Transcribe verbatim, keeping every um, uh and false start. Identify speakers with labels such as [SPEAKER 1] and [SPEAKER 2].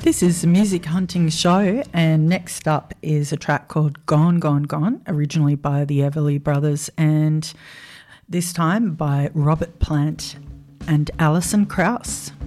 [SPEAKER 1] This is the Music Hunting Show, and next up is a track called Gone, Gone, Gone, originally by the Everly Brothers, and this time by Robert Plant and Alison Krauss.